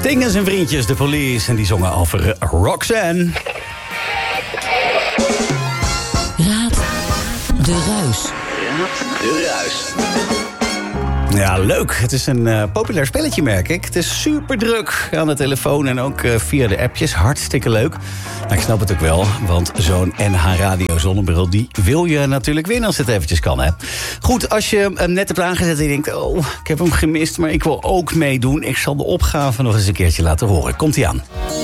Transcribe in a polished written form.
Sting en zijn vriendjes, de Police. En die zongen over Roxanne. Raad de Ruis. Raad de Ruis. Ja, leuk. Het is een populair spelletje, merk ik. Het is super druk aan de telefoon en ook via de appjes. Hartstikke leuk. Maar ik snap het ook wel, want zo'n NH Radio zonnebril... die wil je natuurlijk winnen als het eventjes kan, hè. Goed, als je hem net hebt aangezet en je denkt... oh, ik heb hem gemist, maar ik wil ook meedoen. Ik zal de opgave nog eens een keertje laten horen. Komt-ie aan.